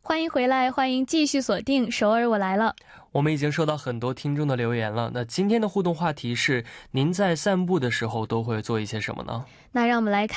欢迎回来，欢迎继续锁定首尔我来了。 我们已经收到很多听众的留言了，那今天的互动话题是您在散步的时候都会做一些什么呢？ 那让我们来看